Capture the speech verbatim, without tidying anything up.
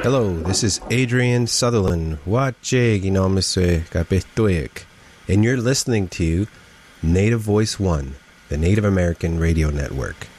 Hello, this is Adrian Sutherland, Wache Ginomese Kapetuik, and you're listening to Native Voice One, the Native American Radio Network.